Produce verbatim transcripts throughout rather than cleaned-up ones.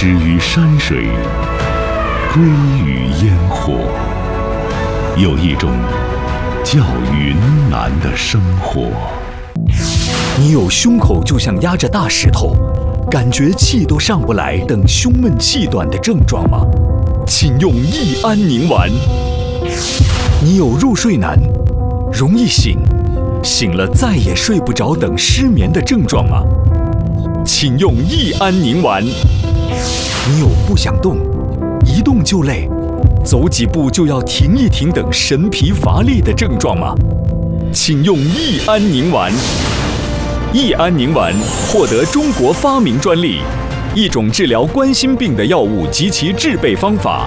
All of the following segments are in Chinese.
始于山水，归于烟火。有一种叫云南的生活。 你有胸口就像压着大石头，感觉气都上不来等胸闷气短的症状吗？请用益安宁丸。你有入睡难、容易醒、醒了再也睡不着等失眠的症状吗？请用益安宁丸。你有不想动、一动就累、走几步就要停一停等神疲乏力的症状吗？请用益安宁丸。益安宁丸获得中国发明专利，一种治疗冠心病的药物及其制备方法。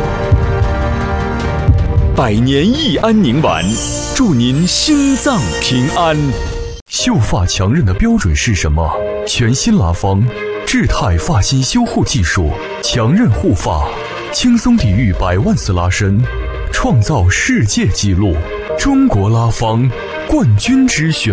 百年益安宁丸，祝您心脏平安。 秀发强韧的标准是什么？全新拉芳智泰发型修护技术，强韧护发，轻松抵御百万次拉伸，创造世界纪录。中国拉芳冠军之选。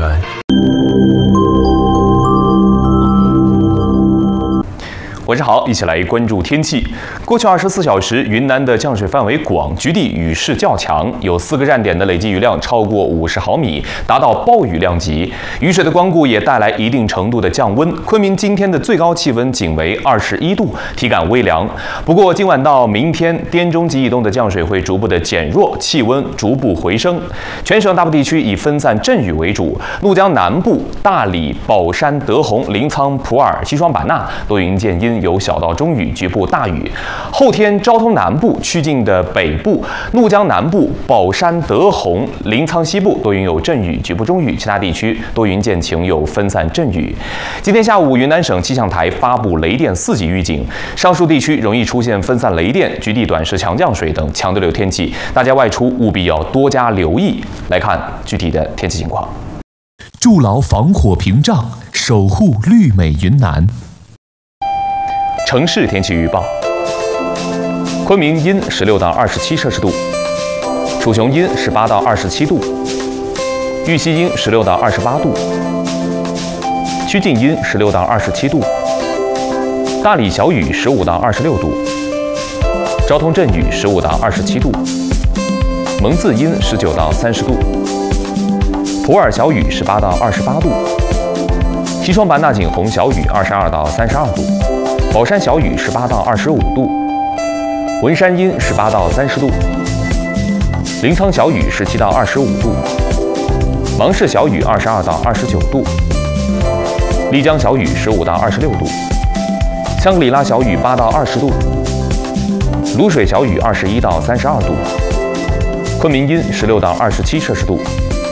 晚上好，一起来关注天气。过去二十四小时，云南的降水范围广，局地雨势较强，有四个站点的累计雨量超过五十毫米，达到暴雨量级。雨水的光顾也带来一定程度的降温。昆明今天的最高气温仅为二十一度，体感微凉。不过今晚到明天，滇中及以东的降水会逐步的减弱，气温逐步回升。全省大部地区以分散阵雨为主，怒江南部、大理、保山、德宏、临沧、普洱、西双版纳多云见阴。有小到中雨，局部大雨。后天，昭通南部、曲靖的北部、怒江南部、保山、德宏、临沧西部多云有阵雨，局部中雨；其他地区多云见晴，有分散阵雨。今天下午，云南省气象台发布雷电四级预警，上述地区容易出现分散雷电、局地短时强降水等强对流天气，大家外出务必要多加留意。来看具体的天气情况。 筑牢防火屏障，守护绿美云南。 城市天气预报：昆明阴十六到二十七摄氏度，楚雄阴十八到二十七度，玉溪阴十六到二十八度，曲靖阴十六到二十七度，大理小雨十五到二十六度，昭通阵雨十五到二十七度，蒙自阴十九到三十度，普洱小雨十八到二十八度，西双版纳景洪小雨二十二到三十二度。保山小雨十八到二十五度，文山阴十八到三十度，临沧小雨十七到二十五度，芒市小雨二十二到二十九度，丽江小雨十五到二十六度，香格里拉小雨八到二十度，卤水小雨二十一到三十二度，昆明阴十六到二十七摄氏度。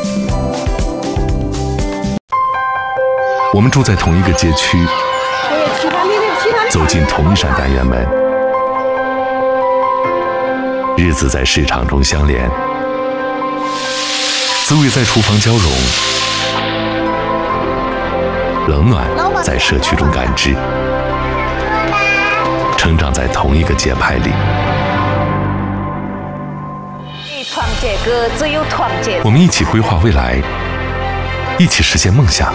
我们住在同一个街区，走进同一扇单元门，日子在市场中相连，滋味在厨房交融，冷暖在社区中感知，成长在同一个节拍里。 团结哥，只有团结。 我们一起规划未来，一起实现梦想。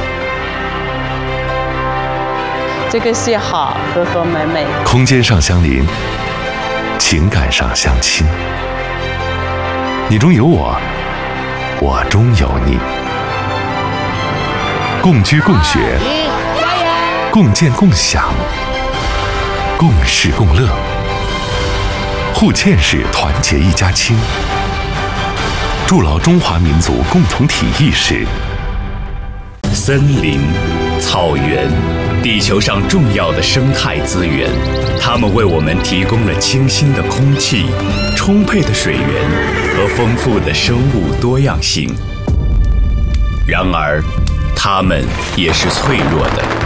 这个是好，和和美美。 空间上相邻，情感上相亲。你中有我，我中有你。共居共学，共建共享，共事共乐。互嵌式团结一家亲，筑牢中华民族共同体意识。 森林、草原，地球上重要的生态资源，它们为我们提供了清新的空气、充沛的水源和丰富的生物多样性。然而，它们也是脆弱的。